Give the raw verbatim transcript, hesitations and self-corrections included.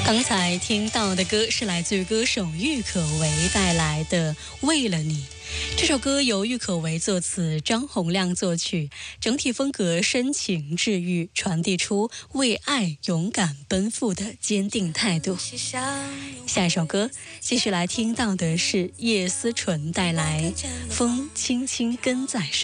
刚才听到的歌是来自于歌手郁可唯带来的《为了你》。这首歌由郁可唯作词，张洪量作曲，整体风格深情治愈，传递出为爱勇敢奔赴的坚定态度。下一首歌继续来听到的是叶思纯带来《风轻轻跟在身》。